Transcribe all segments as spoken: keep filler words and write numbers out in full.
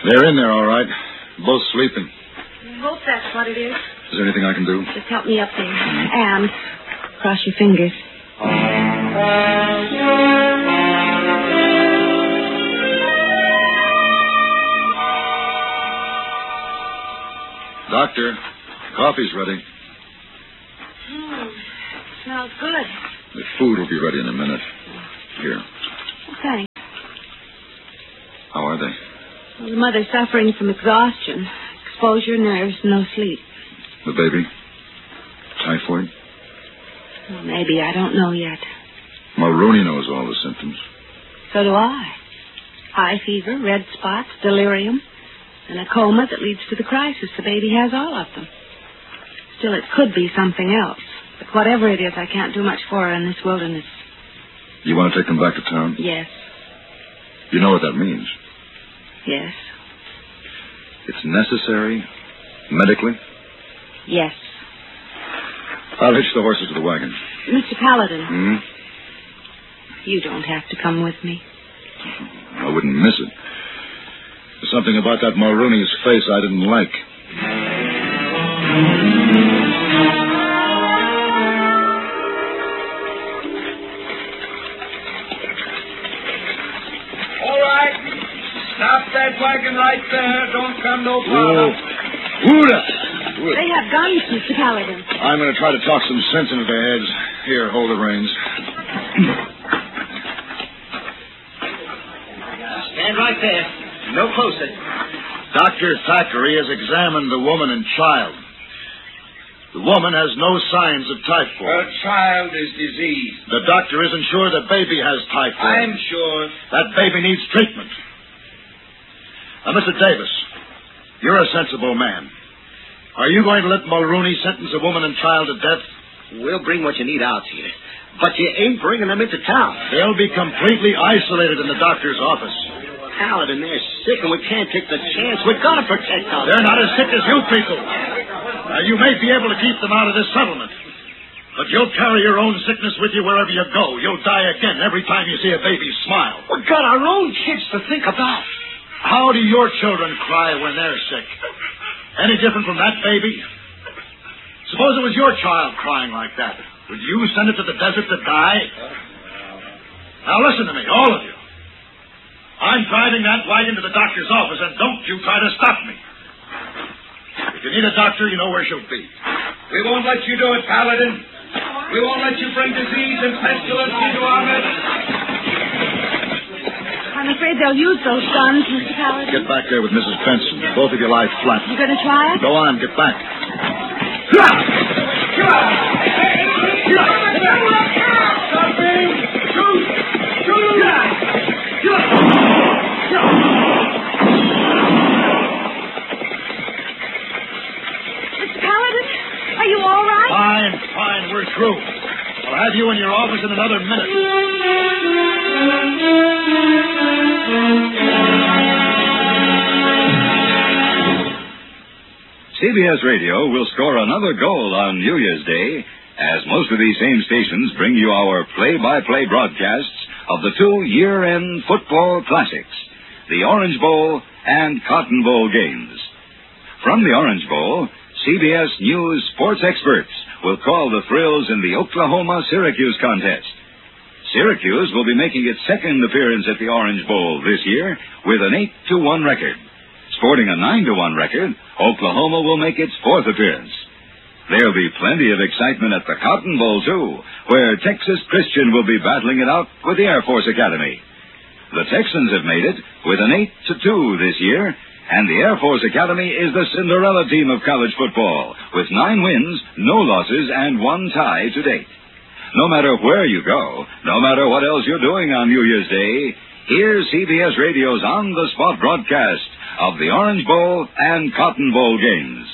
They're in there, all right. Both sleeping. I hope that's what it is. Is there anything I can do? Just help me up there. And cross your fingers. Doctor, coffee's ready. Mm, smells good. The food will be ready in a minute. Here. Thanks. How are they? Well, the mother's suffering from exhaustion, exposure, nerves, no sleep. The baby? Typhoid? Well, maybe. I don't know yet. Mulrooney knows all the symptoms. So do I. High fever, red spots, delirium, and a coma that leads to the crisis. The baby has all of them. Still, it could be something else. But whatever it is, I can't do much for her in this wilderness. You want to take them back to town? Yes. You know what that means? Yes. It's necessary, medically? Yes. I'll hitch the horses to the wagon. Mister Paladin. Hmm? You don't have to come with me. I wouldn't miss it. There's something about that Mulrooney's face I didn't like. All right. Stop that wagon right there. Don't come no farther. Wooda! They have guns, Mister Paladin. I'm going to try to talk some sense into their heads. Here, hold the reins. Stand right there. No closer. Doctor Thackeray has examined the woman and child. The woman has no signs of typhoid. Her child is diseased. The doctor isn't sure the baby has typhoid. I'm sure. That baby needs treatment. Now, Mister Davis, you're a sensible man. Are you going to let Mulrooney sentence a woman and child to death? We'll bring what you need out here. But you ain't bringing them into town. They'll be completely isolated in the doctor's office. Paladin, they're sick and we can't take the chance. We've got to protect them. They're not as sick as you people. Now, you may be able to keep them out of this settlement. But you'll carry your own sickness with you wherever you go. You'll die again every time you see a baby smile. We've got our own kids to think about. How do your children cry when they're sick? Any different from that baby? Suppose it was your child crying like that. Would you send it to the desert to die? Now listen to me, all of you. I'm driving that wagon to the doctor's office, and don't you try to stop me. If you need a doctor, you know where she'll be. We won't let you do it, Paladin. We won't let you bring disease and pestilence into our midst. I'm afraid they'll use those guns, Mister Paladin. Get back there with Missus Benson. Both of you lie flat. You going to try it? Go on, get back. Mister Paladin, are you all right? Fine, fine, we're through. I'll have you in your office in another minute. C B S Radio will score another goal on New Year's Day, as most of these same stations bring you our play-by-play broadcasts of the two year-end football classics, the Orange Bowl and Cotton Bowl games. From the Orange Bowl, C B S News sports experts will call the thrills in the Oklahoma-Syracuse contest. Syracuse will be making its second appearance at the Orange Bowl this year with an eight to one record. Sporting a nine to one record, Oklahoma will make its fourth appearance. There'll be plenty of excitement at the Cotton Bowl, too, where Texas Christian will be battling it out with the Air Force Academy. The Texans have made it with an eight to two this year, and the Air Force Academy is the Cinderella team of college football, with nine wins, no losses, and one tie to date. No matter where you go, no matter what else you're doing on New Year's Day, here's C B S Radio's on-the-spot broadcast of the Orange Bowl and Cotton Bowl games.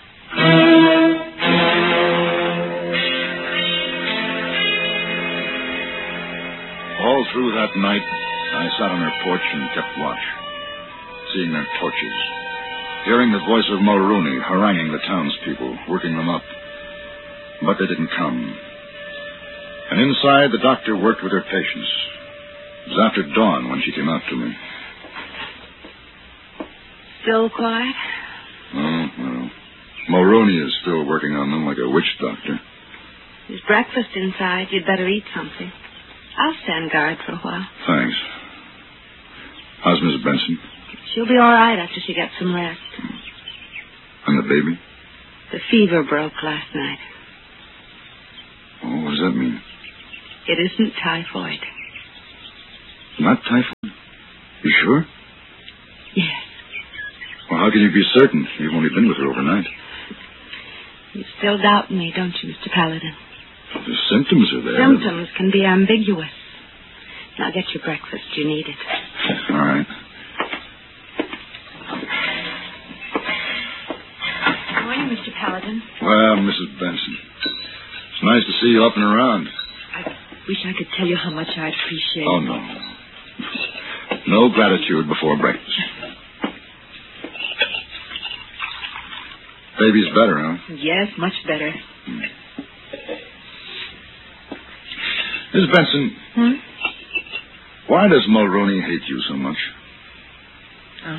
All through that night, I sat on her porch and kept watch, seeing their torches, hearing the voice of Mulrooney haranguing the townspeople, working them up. But they didn't come. And inside, the doctor worked with her patients. It was after dawn when she came out to me. Still quiet? Oh, well. Mulrooney is still working on them like a witch doctor. There's breakfast inside. You'd better eat something. I'll stand guard for a while. Thanks. How's Missus Benson? She'll be all right after she gets some rest. And the baby? The fever broke last night. Oh, what does that mean? It isn't typhoid. Not typhoid? You sure? Yes. Well, how can you be certain? You've only been with her overnight. You still doubt me, don't you, Mister Paladin? The symptoms are there. Symptoms can be ambiguous. Now get your breakfast. You need it. All right. Good morning, Mister Paladin. Well, Missus Benson, it's nice to see you up and around. I wish I could tell you how much I'd appreciate Oh, no. No gratitude before breakfast. Baby's better, huh? Yes, much better. Miss Benson, Hmm? why does Mulrooney hate you so much? Oh.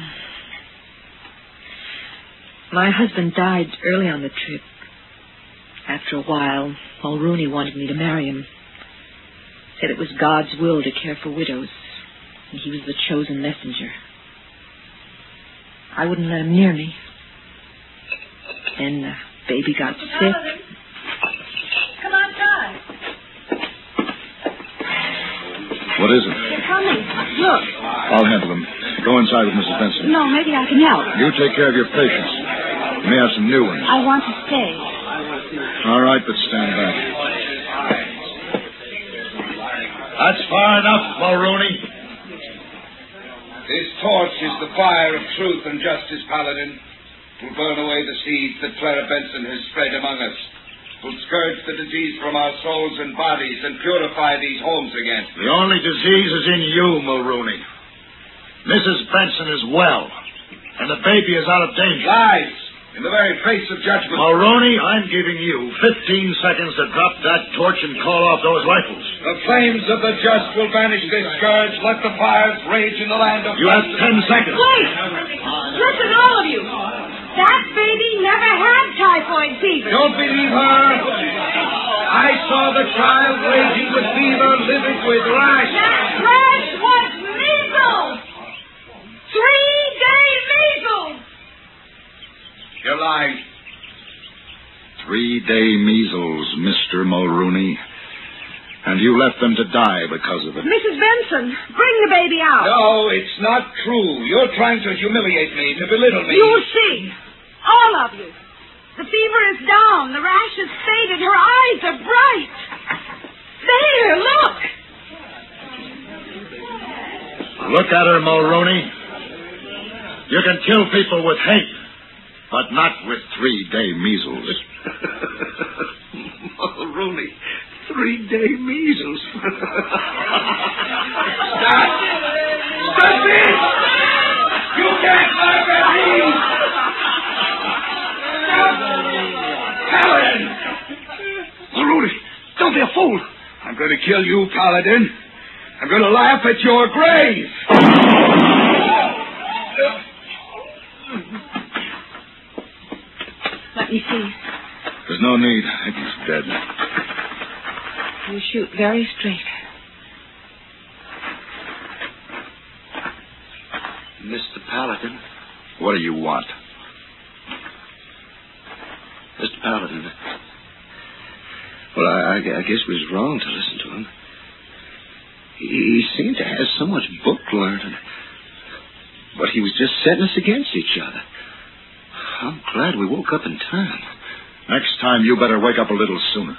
My husband died early on the trip. After a while, Mulrooney wanted me to marry him. Said it was God's will to care for widows, and he was the chosen messenger. I wouldn't let him near me. Then the baby got sick. Come outside. What is it? They're coming. Look. I'll handle them. Go inside with Missus Benson. No, maybe I can help. You take care of your patients. You may have some new ones. I want to stay. All right, but stand back. That's far enough, Mulrooney. This torch is the fire of truth and justice, Paladin. It will burn away the seeds that Clara Benson has spread among us. It will scourge the disease from our souls and bodies and purify these homes again. The only disease is in you, Mulrooney. Missus Benson is well, and the baby is out of danger. Lies! In the very face of judgment. Mulrooney, I'm giving you fifteen seconds to drop that torch and call off those rifles. The flames of the just will banish this scourge. Let the fires rage in the land of... You have ten seconds. Wait! Listen, all of you. That baby never had typhoid fever. Don't believe her. I saw the child raging with fever, livid with rash. That rash was measles! Three-day measles! You're lying. Three-day measles, Mister Mulrooney. And you left them to die because of it. Missus Benson, bring the baby out. No, it's not true. You're trying to humiliate me, to belittle me. You'll see. All of you. The fever is down. The rash has faded. Her eyes are bright. There, look. Look at her, Mulrooney. You can kill people with hate, but not with three-day measles. Mulrooney, three-day measles. Stop! Stop this! You can't laugh at me! Stop! Paladin! Mulrooney, don't be a fool. I'm going to kill you, Paladin. I'm going to laugh at your grave. Let me see. There's no need. I think he's dead. You shoot very straight. Mister Paladin. What do you want? Mister Paladin. Well, I, I guess it was wrong to listen to him. He, he seemed to have so much book learning. But he was just setting us against each other. I'm glad we woke up in time. Next time, you better wake up a little sooner.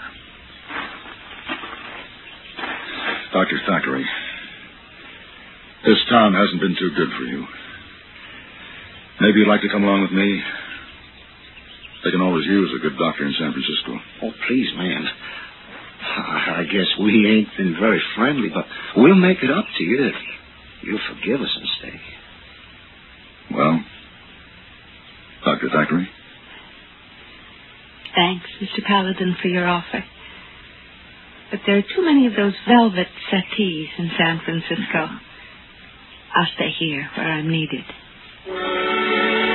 Doctor Thackeray, this town hasn't been too good for you. Maybe you'd like to come along with me. They can always use a good doctor in San Francisco. Oh, please, man. I guess we ain't been very friendly, but we'll make it up to you if you'll forgive us and stay. Well, Doctor Thackeray? Thanks, Mister Paladin, for your offer. But there are too many of those velvet settees in San Francisco. I'll stay here where I'm needed.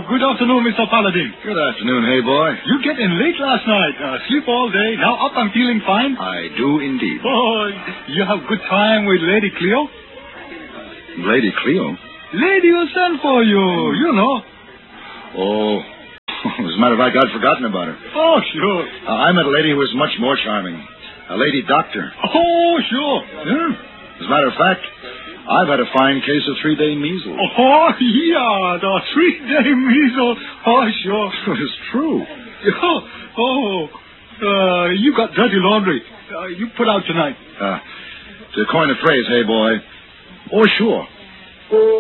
Oh, good afternoon, Mister Paladin. Good afternoon, hey boy. You get in late last night. Uh, sleep all day. Now up and feeling fine. I do indeed. Oh, you have good time with Lady Cleo? Lady Cleo? Lady who sent for you, you know. Oh, as a matter of fact, I'd forgotten about her. Oh, sure. Uh, I met a lady who was much more charming. A lady doctor. Oh, sure. Yeah. As a matter of fact, I've had a fine case of three-day measles. Oh, yeah, the three-day measles. Oh, sure. It's true. Oh, oh. Uh, you got dirty laundry. Uh, you put out tonight. Uh, to coin a phrase, hey boy. Oh, sure.